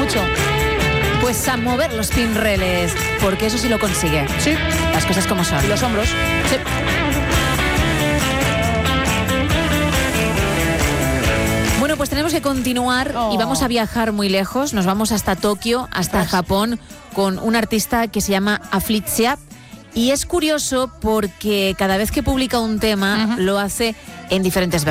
mucho. Pues a mover los pinreles, porque eso sí lo consigue. Sí. Las cosas como son. Y los hombros. Sí. Bueno, pues tenemos que continuar y vamos a viajar muy lejos. Nos vamos hasta Tokio, hasta Japón, con un artista que se llama Afflicja. Y es curioso porque cada vez que publica un tema lo hace en diferentes versiones.